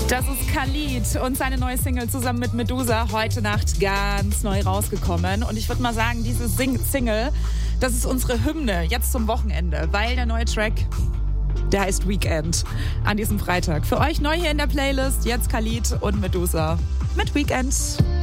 Das ist Khalid und seine neue Single zusammen mit Medusa heute Nacht ganz neu rausgekommen. Und ich würde mal sagen, diese Single, das ist unsere Hymne jetzt zum Wochenende, weil der neue Track, der heißt Weekend an diesem Freitag. Für euch neu hier in der Playlist, jetzt Khalid und Medusa mit Weekend.